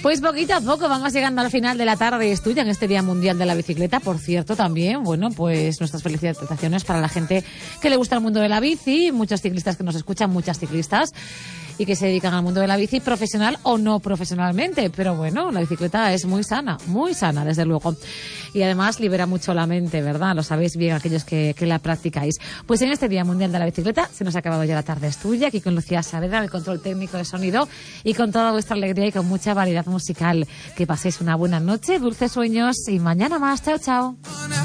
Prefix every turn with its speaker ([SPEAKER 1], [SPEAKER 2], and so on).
[SPEAKER 1] Pues poquito a poco vamos llegando al final de la tarde estudia en este Día Mundial de la Bicicleta. Por cierto, también, bueno, pues nuestras felicitaciones para la gente que le gusta el mundo de la bici, muchos ciclistas que nos escuchan, muchas ciclistas, y que se dedican al mundo de la bici profesional o no profesionalmente. Pero bueno, la bicicleta es muy sana, desde luego. Y además libera mucho la mente, ¿verdad? Lo sabéis bien aquellos que la practicáis. Pues en este Día Mundial de la Bicicleta se nos ha acabado ya la tarde estudia, aquí con Lucía Saavedra, el control técnico de sonido, y con toda vuestra alegría y con mucha variedad musical. Que paséis una buena noche, dulces sueños y mañana más. Chao, chao.